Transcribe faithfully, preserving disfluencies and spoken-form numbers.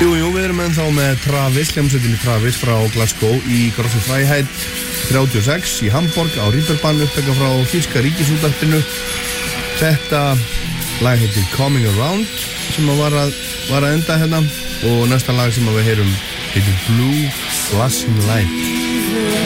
Jú, jú, við erum ennþá með Travis, hljómsveitinni Travis frá Glasgow í Grossi Freiheit þrjátíu og sex í Hamborg á Reeperbahn, upptaka frá þýska ríkisútvarpinu. Þetta lag heitir Coming Around sem að var að, var að enda hérna og næsta lag sem að við heyrum heitir Blue Flashing Light.